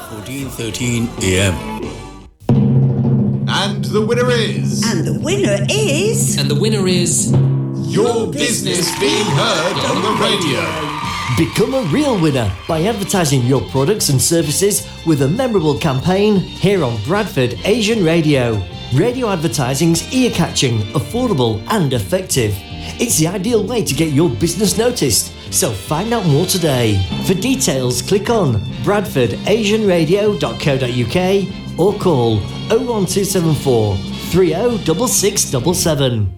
1413 AM. And the winner is... And the winner is... And the winner is... Your business being heard on the radio. Become a real winner by advertising your products and services with a memorable campaign here on Bradford Asian Radio. Radio advertising's ear-catching, affordable and effective. It's the ideal way to get your business noticed. So find out more today. For details, click on bradfordasianradio.co.uk or call 01274 306677.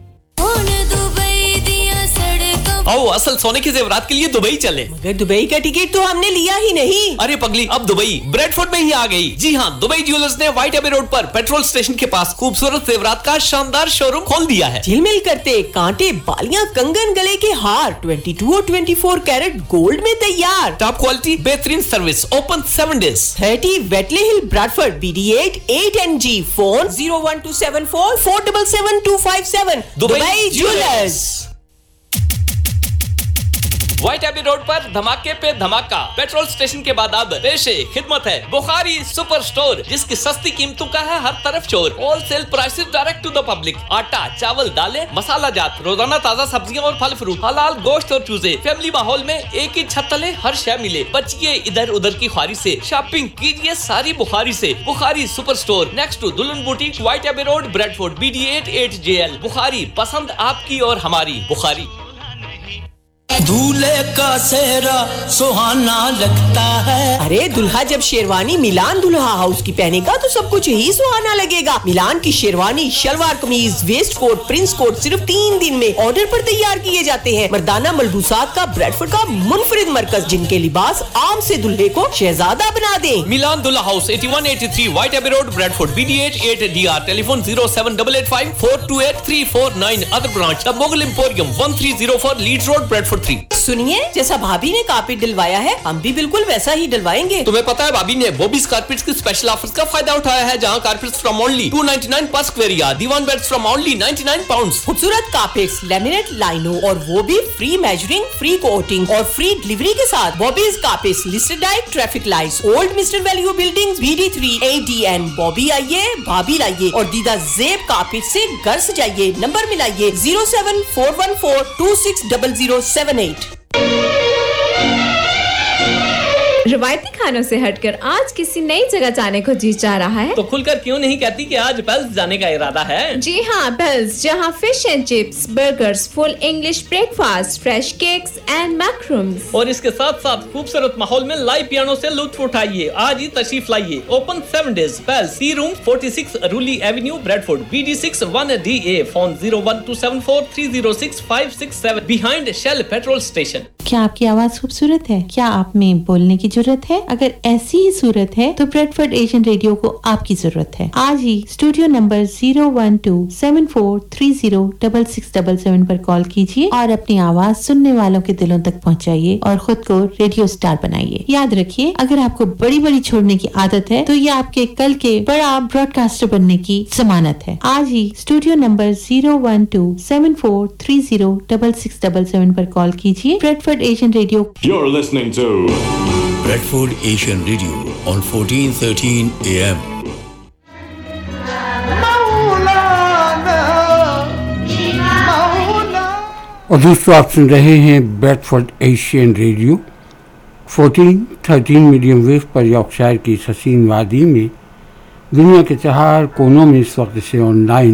आओ असल सोने के जेवरात के लिए Dubai चले। मगर Dubai का टिकट तो हमने लिया ही नहीं। अरे पगली, अब दुबई ब्रैडफोर्ड में ही आ गई। जी हाँ, दुबई ज्वेलर्स ने व्हाइट एबे रोड पर पेट्रोल स्टेशन के पास खूबसूरत जेवरात का शानदार शोरूम खोल दिया है। झिलमिल करते कांटे, बालियां, कंगन, गले के हार 22 और 24 कैरेट गोल्ड में तैयार। टॉप क्वालिटी, बेहतरीन सर्विस, ओपन 7 days। 30 वेटले हिल Bradford BD8 8NG, phone 01274 477 257। Dubai jewellers. White AB road पर धमाके पे धमाका। पेट्रोल स्टेशन के बाद अब पेशे खिदमत है बुखारी सुपर स्टोर, जिसकी सस्ती कीमतों का है हर तरफ शोर। Wholesale prices direct to the public. आटा, चावल, दालें, मसाला जात, रोजाना ताजा सब्जियां और फल फ्रूट, हलाल गोश्त और चूजे। फैमिली माहौल में एक ही छत तले हर शय मिले। बचिए इधर उधर की ख्वारी से, शॉपिंग कीजिए सारी बुखारी से। Bukhari super store next to दुल्हन boutique, white AB road, Bradford BD8 8JL। Bukhari, पसंद आपकी और हमारी बुखारी। दूल्हे का सेहरा सुहाना लगता है। अरे दुल्हा जब शेरवानी मिलान दुल्हा हाउस की पहनेगा तो सब कुछ ही सुहाना लगेगा। मिलान की शेरवानी, शलवार कमीज, वेस्ट कोट, प्रिंस कोट सिर्फ 3 दिन में ऑर्डर पर तैयार किए जाते हैं। मर्दाना मलबूसात का ब्रैडफोर्ड का मुनफरिद मरकज, जिनके लिबास आम से दुल्हे को शहजादा बना दे। मिलान दुल्हा house 8183 white AB road, Bradford BD8 8DR। Telephone 07885 428 349। Other branch the Mughal emporium 1304 Leeds road, Bradford 3। सुनिए, जैसा भाभी ने कारपेट डलवाया है हम भी बिल्कुल वैसा ही डलवाएंगे। तुम्हें पता है भाभी ने बॉबीज कारपेट्स की स्पेशल ऑफर्स का फायदा उठाया है, जहां कारपेट्स फ्रॉम ओनली 299 पर square yard, Diwan beds from only 99 pounds. खूबसूरत कारपेट्स, लैमिनेट, लाइनो और वो भी फ्री मेजरिंग, फ्री कोटिंग और फ्री डिलीवरी के साथ। Bobby's carpets, listed diet, traffic lights, old mister value buildings, BD3 ADN। Bobby आइए, भाभी लाइए और दीदा जेब कारपेट से घर सजाइए। नंबर मिलाइए 07414260078। रवायती खानों से हटकर आज किसी नई जगह जाने को जी चाह रहा है तो खुलकर क्यों नहीं कहती कि आज पेल्स जाने का इरादा है। जी हाँ, पेल्स, जहाँ fish and chips, burgers, full English breakfast, fresh cakes and मैक्रूम्स और इसके साथ साथ खूबसूरत माहौल में लाइव पियानो से लुत्फ उठाइए। आज ही तशरीफ लाइए। Open 7 days। Pails, C room 46 रूली Avenue, Bradford BD6 1DA। Phone 01274 306 567 behind shell petrol station. क्या आपकी आवाज खूबसूरत है? क्या आप में बोलने की जरूरत है? अगर ऐसी ही सूरत है तो ब्रैडफोर्ड एशियन रेडियो को आपकी जरूरत है। आज ही स्टूडियो नंबर 01274306677 पर कॉल कीजिए और अपनी आवाज सुनने वालों के दिलों तक पहुंचाइए और खुद को रेडियो स्टार बनाइए। याद रखिए, अगर आपको बड़ी बड़ी छोड़ने की आदत है तो ये आपके कल के बड़ा ब्रॉडकास्टर बनने की जमानत है। आज ही स्टूडियो नंबर 01274306677 पर कॉल कीजिए। Bradford Asian Radio. You're listening to Bradford Asian Radio on 1413 AM. और दोस्तों, आप सुन रहे हैं Bradford Asian radio 1413 medium wave पर यॉर्कशायर की इस हसीन वादी में दुनिया के 4 कोनों में इस वक्त से ऑनलाइन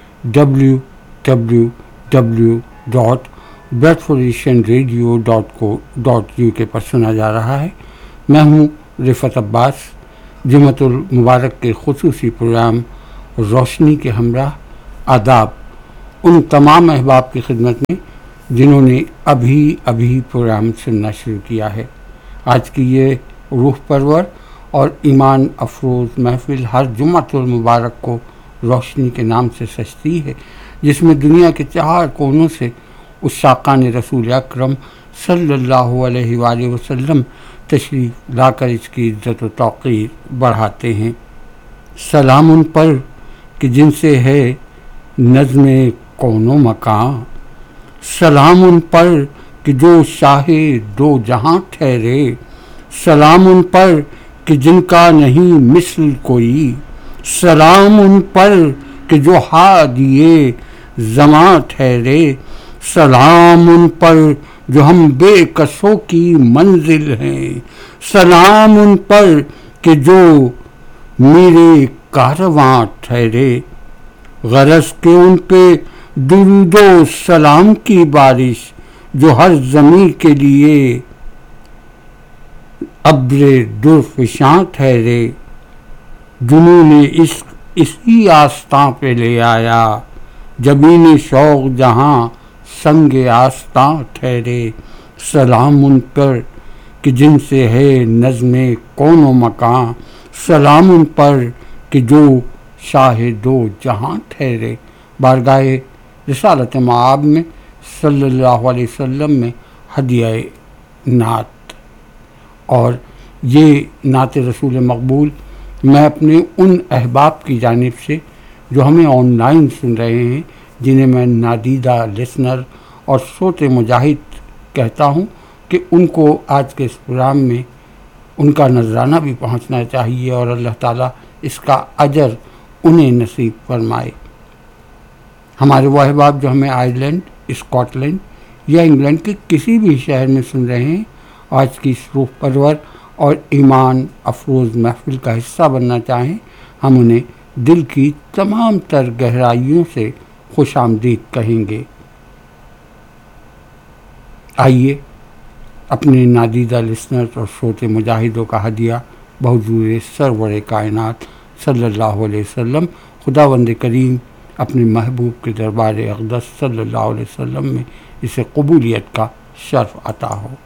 www.bradfordasianradio.co.uk पर सुना जा रहा है। मैं हूँ रिफत अब्बास। जुमतुल मुबारक के खुसूसी प्रोग्राम रोशनी के हमरा आदाब उन तमाम अहबाब की खिदमत में जिन्होंने अभी अभी प्रोग्राम सुनना शुरू किया है। आज की ये रूह परवर और ईमान अफरोज़ महफिल हर जुमतुल मुबारक को रोशनी के नाम से सजती है, जिसमें दुनिया के 4 कोनों से उस्साकान रसूल अकरम सल्लल्लाहु अलैहि वसल्लम तशरीफ़ लाकर इसकी इज़्ज़त व तौक़ीर बढ़ाते हैं। सलाम उन पर कि जिनसे है नज़्म कौनो मकां, सलाम उन पर कि जो शाहे दो जहां ठहरे, सलाम उन पर کہ جن کا نہیں مثل کوئی، سلام ان پر کہ جو ہادیے زماں ٹھہرے، سلام ان پر جو ہم بے کسوں کی منزل ہیں، سلام ان پر کہ جو میرے کارواں ٹھہرے، غرض کہ ان پہ درود و سلام کی بارش جو ہر زمیں کے لیے ابر درفشاں ٹھہرے، جنون عشق اسی آستاں پہ لے آیا، جبین شوق جہاں سنگ آستاں ٹھہرے، سلام ان پر کہ جن سے ہے نظم کون و مکان، سلام ان پر کہ جو شاہ دو جہاں ٹھہرے۔ بارگاہ رسالت معاب میں صلی اللہ علیہ وسلم میں ہدیہ نعت، اور یہ نعت رسول مقبول میں اپنے ان احباب کی جانب سے جو ہمیں آن لائن سن رہے ہیں، جنہیں میں نادیدہ لسنر اور صوت مجاہد کہتا ہوں، کہ ان کو آج کے اس پروگرام میں ان کا نذرانہ بھی پہنچنا چاہیے، اور اللہ تعالیٰ اس کا اجر انہیں نصیب فرمائے۔ ہمارے وہ احباب جو ہمیں آئرلینڈ، اسکاٹ لینڈ یا انگلینڈ کے کسی بھی شہر میں سن رہے ہیں، آج کی اس روح پرور اور ایمان افروز محفل کا حصہ بننا چاہیں، ہم انہیں دل کی تمام تر گہرائیوں سے خوش آمدید کہیں گے۔ آئیے اپنے نادیدہ لسنرز اور صوت مجاہدوں کا ہدیہ بحضور سرور کائنات صلی اللہ علیہ وسلم خداوند کریم اپنے محبوب کے دربار اقدس صلی اللہ علیہ وسلم میں اسے قبولیت کا شرف عطا ہو۔